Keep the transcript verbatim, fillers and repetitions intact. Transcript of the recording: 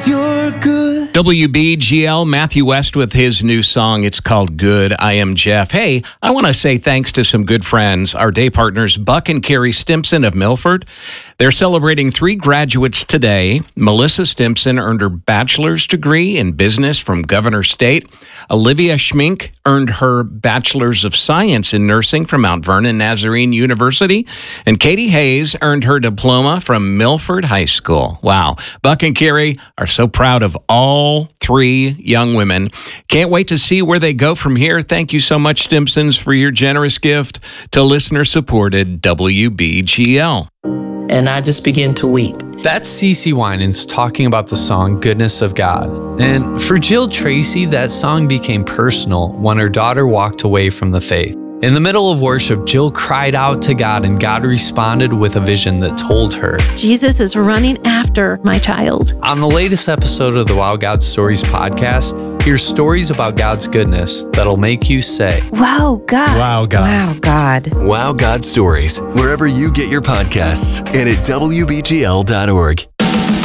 'cause you're good. W B G L, Matthew West with his new song. It's called Good. I am Jeff. Hey, I want to say thanks to some good friends, our day partners, Buck and Carrie Stimson of Milford. They're celebrating three graduates today. Melissa Stimson earned her bachelor's degree in business from Governor State. Olivia Schmink earned her bachelor's of science in nursing from Mount Vernon Nazarene University. And Katie Hayes earned her diploma from Milford High School. Wow. Buck and Carrie are so proud of all three young women. Can't wait to see where they go from here. Thank you so much, Stimsons, for your generous gift to listener-supported W B G L. And I just began to weep. That's Cece Winans talking about the song Goodness of God. And for Jill Tracy, that song became personal when her daughter walked away from the faith. In the middle of worship, Jill cried out to God, and God responded with a vision that told her, Jesus is running after my child. On the latest episode of the Wow God Stories podcast, hear stories about God's goodness that'll make you say, Wow, God. Wow, God. Wow, God. Wow God Stories, wherever you get your podcasts and at W B G L dot org.